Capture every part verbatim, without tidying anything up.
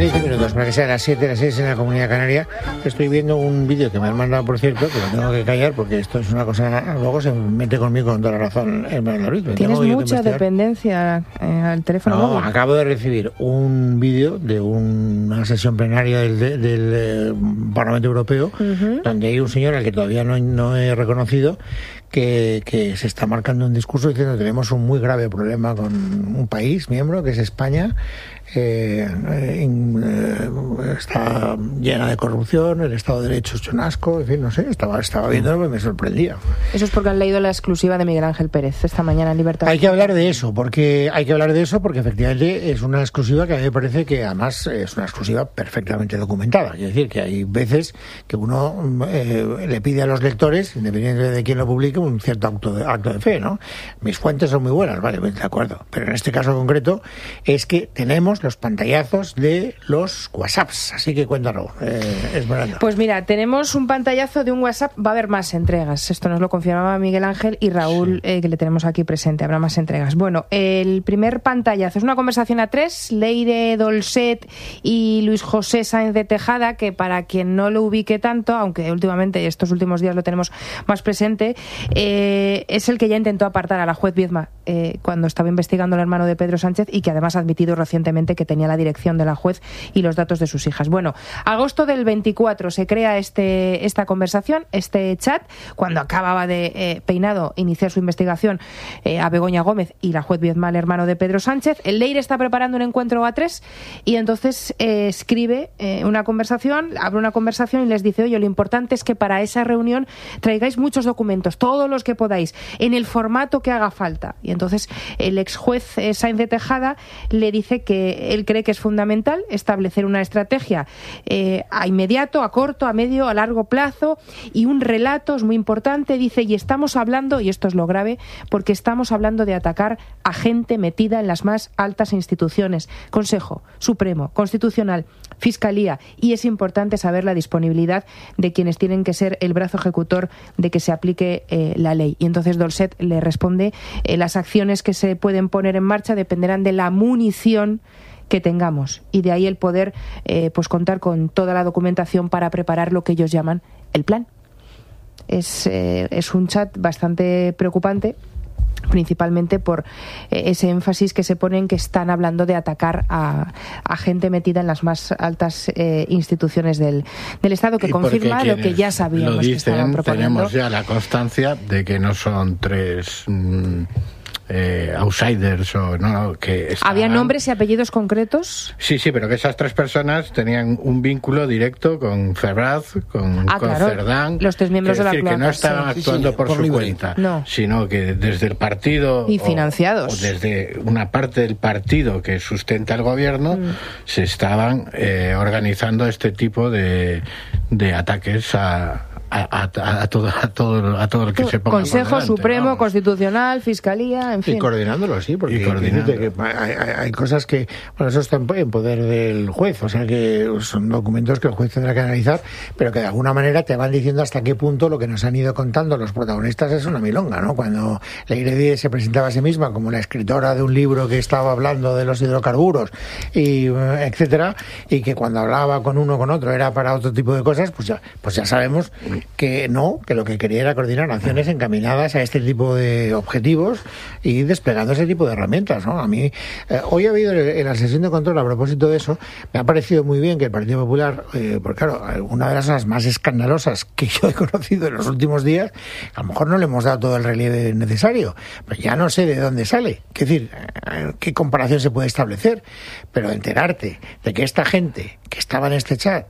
quince minutos para que sean las siete, las seis en la Comunidad Canaria. Estoy viendo un vídeo que me han mandado, por cierto, que lo tengo que callar porque esto es una cosa, luego se mete conmigo con toda la razón el Ruiz. Tienes mucha dependencia eh, al teléfono no, móvil. Acabo de recibir un vídeo de una sesión plenaria del, del, del Parlamento Europeo, uh-huh. donde hay un señor al que todavía no, no he reconocido, que, que se está marcando un discurso diciendo que tenemos un muy grave problema con un país miembro, que es España. Eh, eh, está llena de corrupción, el Estado de Derecho es un asco, en fin, no sé, estaba, estaba viéndolo y me sorprendía. Eso es porque han leído la exclusiva de Miguel Ángel Pérez esta mañana en Libertad. Hay que hablar de eso, porque hay que hablar de eso porque efectivamente es una exclusiva que a mí me parece que además es una exclusiva perfectamente documentada. Es decir, que hay veces que uno eh, le pide a los lectores, independientemente de quién lo publique, un cierto acto de, acto de fe, ¿no? Mis fuentes son muy buenas, vale, de acuerdo, pero en este caso concreto es que tenemos los pantallazos de los WhatsApps, así que cuéntalo, eh, Esmeralda. Pues mira, tenemos un pantallazo de un WhatsApp, va a haber más entregas, esto nos lo confirmaba Miguel Ángel y Raúl, sí. eh, que le tenemos aquí presente, habrá más entregas. Bueno, el primer pantallazo es una conversación a tres, Leire Dolcet y Luis José Sáenz de Tejada, que para quien no lo ubique tanto, aunque últimamente, estos últimos días lo tenemos más presente, eh, es el que ya intentó apartar a la juez Viedma eh, cuando estaba investigando al hermano de Pedro Sánchez y que además ha admitido recientemente que tenía la dirección de la juez y los datos de sus hijas. Bueno, agosto del veinticuatro se crea este esta conversación, este chat, cuando acababa de eh, Peinado iniciar su investigación eh, a Begoña Gómez y la juez Viedma, el hermano de Pedro Sánchez. El Leire está preparando un encuentro a tres y entonces eh, escribe eh, una conversación, abre una conversación y les dice, oye, lo importante es que para esa reunión traigáis muchos documentos, todos los que podáis, en el formato que haga falta. Y entonces el ex juez eh, Sáenz de Tejada le dice que él cree que es fundamental establecer una estrategia eh, a inmediato, a corto, a medio, a largo plazo y un relato es muy importante, dice, y estamos hablando, y esto es lo grave, porque estamos hablando de atacar a gente metida en las más altas instituciones, Consejo Supremo, Constitucional, Fiscalía, y es importante saber la disponibilidad de quienes tienen que ser el brazo ejecutor de que se aplique eh, la ley. Y entonces Dolcet le responde, eh, las acciones que se pueden poner en marcha dependerán de la munición que tengamos y de ahí el poder eh, pues contar con toda la documentación para preparar lo que ellos llaman el plan. Es, eh, es un chat bastante preocupante, principalmente por eh, ese énfasis que se pone en que están hablando de atacar a, a gente metida en las más altas eh, instituciones del, del Estado, que confirma lo que ya sabíamos lo dicen, que estaban proponiendo. Tenemos ya la constancia de que no son tres... Mmm, Eh, outsiders o no que estaban... ¿Había nombres y apellidos concretos? Sí, sí, pero que esas tres personas tenían un vínculo directo con Ferraz, con, ah, con claro. Cerdán. Los tres miembros es de la decir, que no estaban sí, actuando sí, por, por su libre. cuenta, no. sino que desde el partido y financiados o, o desde una parte del partido que sustenta el gobierno mm. se estaban eh, organizando este tipo de, de ataques a A, a, a, todo, a, todo, a todo el que se ponga Consejo por delante, Supremo, vamos. Constitucional, Fiscalía, en fin. Y coordinándolo, sí, porque y coordinándolo. Que hay, hay, hay cosas que, bueno, eso está en poder del juez, o sea que son documentos que el juez tendrá que analizar, pero que de alguna manera te van diciendo hasta qué punto lo que nos han ido contando los protagonistas es una milonga, ¿no? Cuando Leire Díez se presentaba a sí misma como la escritora de un libro que estaba hablando de los hidrocarburos, y etcétera, y que cuando hablaba con uno o con otro era para otro tipo de cosas, pues ya, pues ya sabemos que no, que lo que quería era coordinar acciones encaminadas a este tipo de objetivos y desplegando ese tipo de herramientas, ¿no? A mí, eh, hoy ha habido en la sesión de control, a propósito de eso, me ha parecido muy bien que el Partido Popular, eh, porque claro, una de las cosas más escandalosas que yo he conocido en los últimos días, a lo mejor no le hemos dado todo el relieve necesario, pero ya no sé de dónde sale, es decir, eh, qué comparación se puede establecer, pero enterarte de que esta gente que estaba en este chat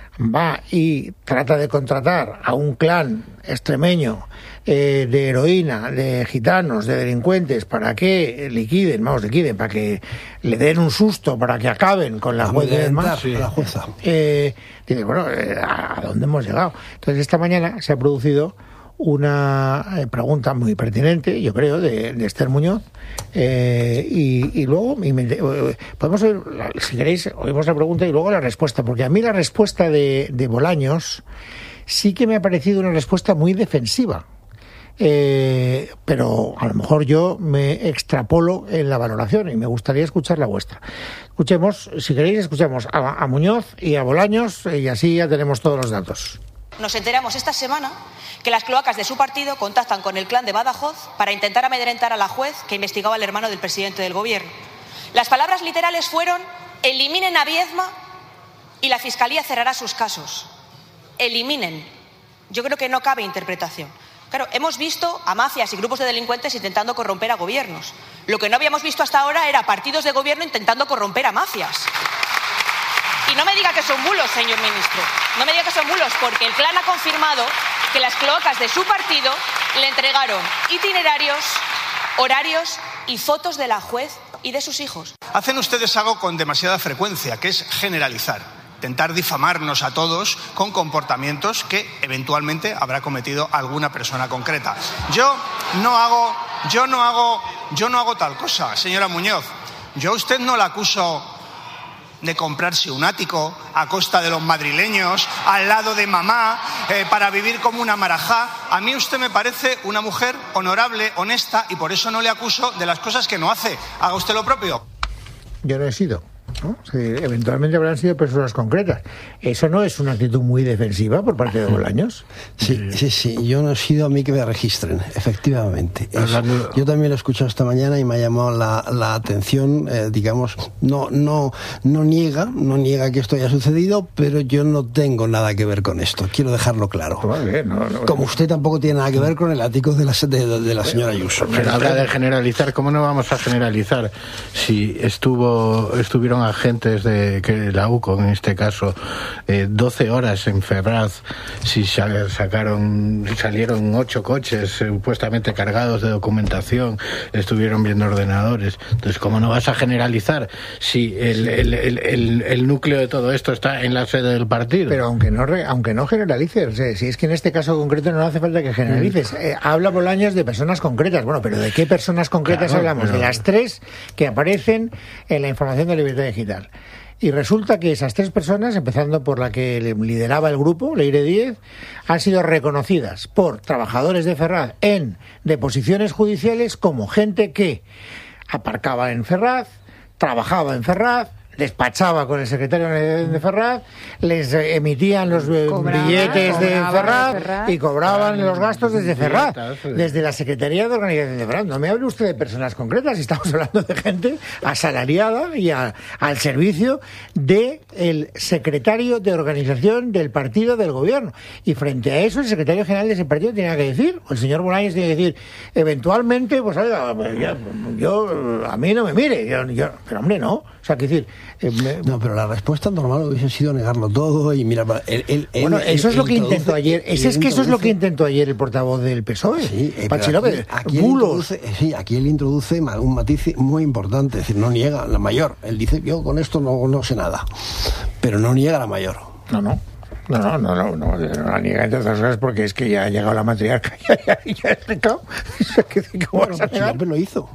va y trata de contratar a un clan extremeño eh, de heroína, de gitanos, de delincuentes, para que liquiden, vamos, liquiden, para que le den un susto, para que acaben con la jueza de más. Sí. La jueza. Eh, dice, bueno, eh, ¿a dónde hemos llegado? Entonces, esta mañana se ha producido una eh, pregunta muy pertinente, yo creo, de, de Esther Muñoz, eh, y, y luego y me, eh, podemos oír, si queréis, oímos la pregunta y luego la respuesta, porque a mí la respuesta de, de Bolaños sí que me ha parecido una respuesta muy defensiva. Eh, pero a lo mejor yo me extrapolo en la valoración y me gustaría escuchar la vuestra. Escuchemos, si queréis, escuchemos a, a Muñoz y a Bolaños y así ya tenemos todos los datos. Nos enteramos esta semana que las cloacas de su partido contactan con el clan de Badajoz para intentar amedrentar a la juez que investigaba al hermano del presidente del gobierno. Las palabras literales fueron: eliminen a Viedma y la Fiscalía cerrará sus casos. Eliminen. Yo creo que no cabe interpretación. Claro, hemos visto a mafias y grupos de delincuentes intentando corromper a gobiernos. Lo que no habíamos visto hasta ahora era partidos de gobierno intentando corromper a mafias. Y no me diga que son bulos, señor ministro. No me diga que son bulos, porque el clan ha confirmado que las cloacas de su partido le entregaron itinerarios, horarios y fotos de la juez y de sus hijos. Hacen ustedes algo con demasiada frecuencia, que es generalizar. Intentar difamarnos a todos con comportamientos que eventualmente habrá cometido alguna persona concreta. Yo no hago, yo no hago, yo no hago tal cosa, señora Muñoz. Yo a usted no la acuso de comprarse un ático a costa de los madrileños, al lado de mamá, eh, para vivir como una marajá. A mí usted me parece una mujer honorable, honesta, y por eso no le acuso de las cosas que no hace. Haga usted lo propio. Yo no he sido. ¿no? O sea, eventualmente habrán sido personas concretas. ¿Eso no es una actitud muy defensiva por parte de Bolaños? Sí, sí, sí. Yo no he sido a mí que me registren, efectivamente. Es, yo también lo he escuchado esta mañana y me ha llamado la, la atención, eh, digamos, no, no, no niega, no niega que esto haya sucedido, pero yo no tengo nada que ver con esto. Quiero dejarlo claro. Vale, no, no, Como usted tampoco tiene nada que ver con el ático de la, de, de la señora Ayuso. Pero habla de generalizar. ¿Cómo no vamos a generalizar si estuvo estuvieron agentes de que la U C O, en este caso, eh, doce horas en Ferraz, si sacaron salieron ocho coches supuestamente cargados de documentación, estuvieron viendo ordenadores? Entonces, ¿cómo no vas a generalizar si el, el, el, el, el núcleo de todo esto está en la sede del partido? Pero aunque no re, aunque no generalices, o sea, si es que en este caso concreto no hace falta que generalices. Eh, habla Bolaños de personas concretas. Bueno, pero ¿de qué personas concretas claro, hablamos? Pero... De las tres que aparecen en la información de Libertad Digital. Y resulta que esas tres personas, empezando por la que lideraba el grupo, Leire Díez, han sido reconocidas por trabajadores de Ferraz en deposiciones judiciales como gente que aparcaba en Ferraz, trabajaba en Ferraz, despachaba con el secretario de Ferraz, les emitían los cobraba, billetes de Ferraz, de Ferraz y cobraban los gastos desde Ferraz, desde la Secretaría de Organización de Ferraz. No me hable usted de personas concretas, estamos hablando de gente asalariada y a, al servicio del secretario de organización del partido del gobierno. Y frente a eso, el secretario general de ese partido tenía que decir, o el señor Bolaños tiene que decir, eventualmente, pues oiga, yo, yo a mí no me mire, yo, yo, pero hombre, no. O sea, que decir... Eh, me... No, pero la respuesta normal hubiese sido negarlo todo y mira... Él, él, bueno, él, eso él, es lo que introduce, intentó ayer. Ese es que eso es lo que intentó ayer el portavoz del P S O E. Sí, eh, Pachi López. Aquí, aquí, él sí, aquí él introduce un matiz muy importante. Es decir, no niega la mayor. Él dice, yo con esto no, no sé nada. Pero no niega la mayor. No, no. No, no, no, no, no, no la niega entre otras cosas porque es que ya ha llegado la matriarca y ya, ya, ya ha explicado. ¿Cómo bueno, vas a negar? Lo hizo.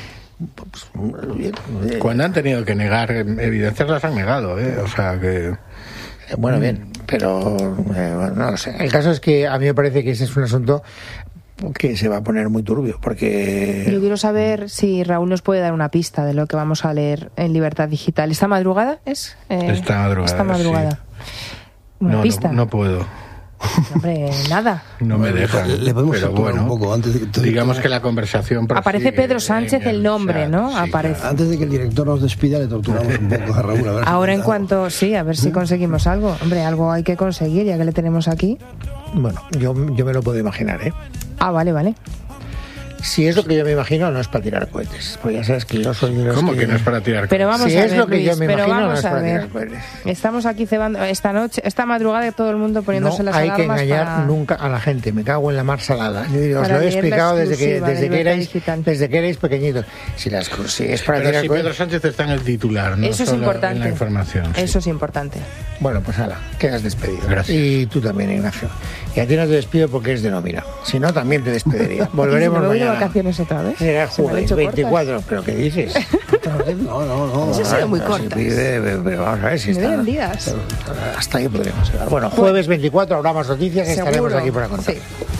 Cuando han tenido que negar evidencias las han negado, ¿eh? O sea que... Bueno, bien, pero eh, no lo sé. El caso es que a mí me parece que ese es un asunto que se va a poner muy turbio, porque... Yo quiero saber si Raúl nos puede dar una pista de lo que vamos a leer en Libertad Digital. ¿Esta madrugada es? Eh, esta madrugada, Esta madrugada. Sí. Una no, pista. No, no puedo. Hombre, nada. No me dejan. Le podemos pero bueno, un poco antes de que todo digamos que la conversación aparece Pedro Sánchez el, el nombre, chat, ¿no? Sí, aparece. Claro. Antes de que el director nos despida le torturamos un poco a Raúl. A ver Ahora si en cuanto sí, a ver si conseguimos algo. Hombre, algo hay que conseguir ya que le tenemos aquí. Bueno, yo yo me lo puedo imaginar, ¿eh? Ah, vale, vale. Si es lo que yo me imagino, no es para tirar cohetes. Pues ya sabes que yo soy de los ¿Cómo que... que no es para tirar cohetes? Pero vamos si a es ver, lo que Luis, yo me pero imagino, vamos no es a para ver. tirar cohetes. Estamos aquí cebando esta noche, esta madrugada, todo el mundo poniéndose no las hay alarmas que engañar para... nunca a la gente. Me cago en la mar salada. Yo digo, os Para lo he leer la explicado desde que exclusiva desde de que erais Digital. desde que erais pequeñitos. Si las si es para Pero tirar si cohetes... Pedro Sánchez está en el titular, no Eso es solo importante. en la información. Eso sí. es importante. Bueno, pues hala, quedas despedido. Gracias. Y tú también, Ignacio. Y a ti no te despido porque es de nómina. Si no, también te despediría. Volveremos ¿Y si me voy mañana. de vacaciones otra vez? Será jueves veinticuatro. Cortas. ¿Pero qué dices? No, no, no. Eso ha sido muy corto. cortas. Pero vamos a ver si Me está... deben días. Hasta ahí podremos llegar. Bueno, jueves veinticuatro habrá más noticias y estaremos Seguro. aquí para contar. Sí.